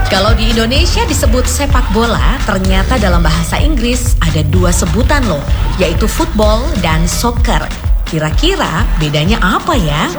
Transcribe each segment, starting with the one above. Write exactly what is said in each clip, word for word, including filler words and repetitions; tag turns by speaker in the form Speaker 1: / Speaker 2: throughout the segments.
Speaker 1: Kalau di Indonesia disebut sepak bola, ternyata dalam bahasa Inggris ada dua sebutan loh, yaitu football dan soccer. Kira-kira bedanya apa ya?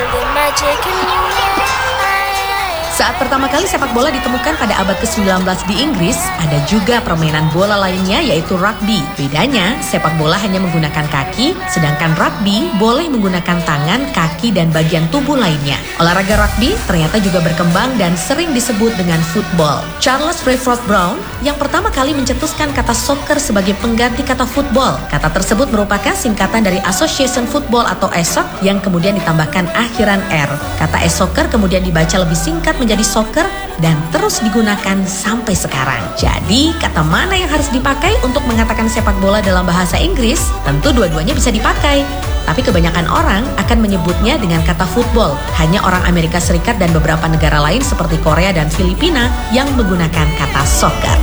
Speaker 1: Saat pertama kali sepak bola ditemukan pada abad ke sembilan belas di Inggris, ada juga permainan bola lainnya yaitu rugby. Bedanya, sepak bola hanya menggunakan kaki, sedangkan rugby boleh menggunakan tangan, kaki, dan bagian tubuh lainnya. Olahraga rugby ternyata juga berkembang dan sering disebut dengan football. Charles Rayford Brown yang pertama kali mencetuskan kata soccer sebagai pengganti kata football. Kata tersebut merupakan singkatan dari Association Football atau A S O C yang kemudian ditambahkan akhiran R. Kata e-soccer kemudian dibaca lebih singkat menjadi soccer dan terus digunakan sampai sekarang. Jadi, kata mana yang harus dipakai untuk mengatakan sepak bola dalam bahasa Inggris? Tentu dua-duanya bisa dipakai. Tapi kebanyakan orang akan menyebutnya dengan kata football. Hanya orang Amerika Serikat dan beberapa negara lain seperti Korea dan Filipina yang menggunakan kata soccer.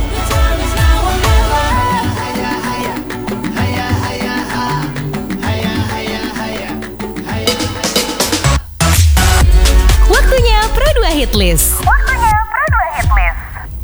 Speaker 2: Waktunya Pro dua Hitlist.
Speaker 3: Waktunya Pro dua Hitlist.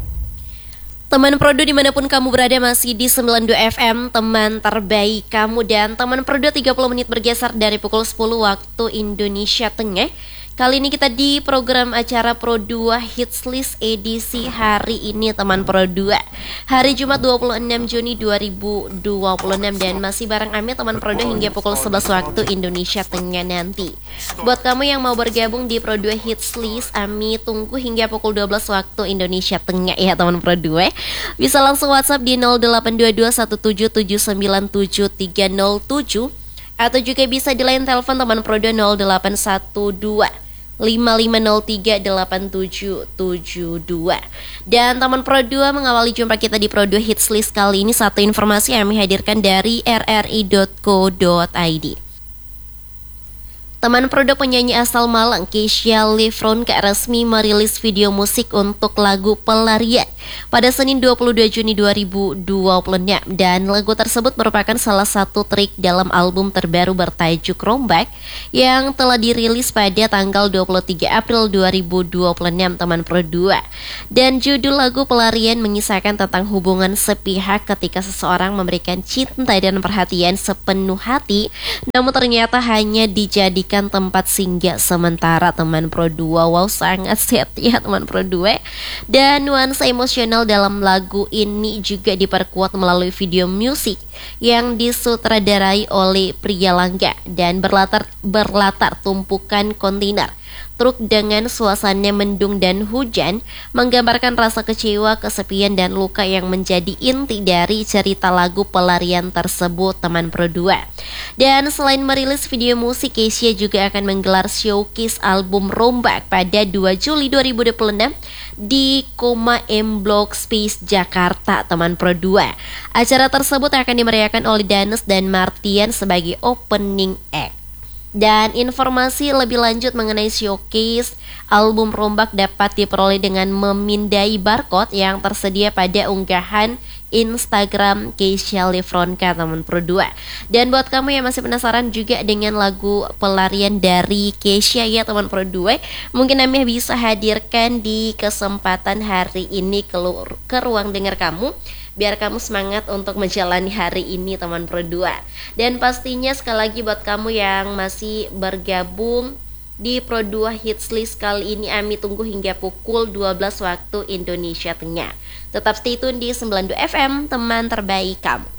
Speaker 2: Teman Prodo dimanapun kamu berada masih di sembilan puluh dua F M, teman terbaik kamu. Dan teman Prodo tiga puluh menit bergeser dari pukul sepuluh waktu Indonesia Tengah. Kali ini kita di program acara Pro dua Hits List edisi hari ini teman Pro dua. Hari Jumat dua puluh enam Juni dua ribu dua puluh enam dan masih bareng Ami teman Pro dua hingga pukul sebelas waktu Indonesia Tengah nanti. Buat kamu yang mau bergabung di Pro dua Hits List, Ami tunggu hingga pukul dua belas waktu Indonesia Tengah ya teman Pro dua. Bisa langsung WhatsApp di nol delapan dua dua satu tujuh tujuh sembilan tujuh tiga nol tujuh atau juga bisa di line telepon teman Pro dua nol delapan satu dua lima lima nol tiga delapan tujuh tujuh dua. Dan teman Pro dua mengawali jumpa kita di Pro dua Hits List kali ini, satu informasi yang kami hadirkan dari r r i dot co dot i d. Teman Prodo penyanyi asal Malang, Keisha Lefronka resmi merilis video musik untuk lagu Pelarian pada Senin dua puluh dua Juni dua ribu dua puluh enam. Dan lagu tersebut merupakan salah satu trik dalam album terbaru bertajuk Rombak yang telah dirilis pada tanggal dua puluh tiga April dua ribu dua puluh enam teman Prodo. Dan judul lagu Pelarian mengisahkan tentang hubungan sepihak ketika seseorang memberikan cinta dan perhatian sepenuh hati, namun ternyata hanya dijadikan tempat singgah sementara teman Pro dua. Wow, sangat set ya teman Pro dua. Dan nuansa emosional dalam lagu ini juga diperkuat melalui video musik yang disutradarai oleh Pria Langga dan berlatar berlatar tumpukan kontainer truk dengan suasana mendung dan hujan, menggambarkan rasa kecewa, kesepian, dan luka yang menjadi inti dari cerita lagu Pelarian tersebut teman Pro dua. Dan selain merilis video musik, Keisha juga akan menggelar showcase album Rombak pada dua Juli dua ribu dua puluh enam di Koma M Block Space Jakarta teman Pro dua. Acara tersebut akan dimeriahkan oleh Danes dan Martian sebagai opening act. Dan informasi lebih lanjut mengenai showcase album Rombak dapat diperoleh dengan memindai barcode yang tersedia pada unggahan Instagram Keisha Lefronka teman Pro dua. Dan buat kamu yang masih penasaran juga dengan lagu Pelarian dari Keisha ya teman Pro dua, mungkin Ami bisa hadirkan di kesempatan hari ini ke, ke ruang dengar kamu, biar kamu semangat untuk menjalani hari ini teman Pro dua. Dan pastinya sekali lagi buat kamu yang masih bergabung di Pro dua Hits List kali ini, Ami tunggu hingga pukul dua belas waktu Indonesia Tengah. Tetap stay tune di sembilan puluh dua F M, teman terbaik kamu.